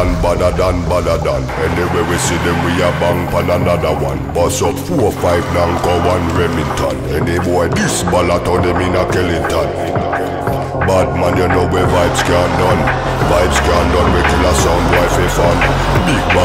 badder than. Anyway we see them, we a bang pan another one. Bust up 4-5 Nanko, 1 Remington. Any boy this ballot on them in a Kellington. Bad man, you know where vibes can done. Vibes can done, we kill a sound boy for fun. Big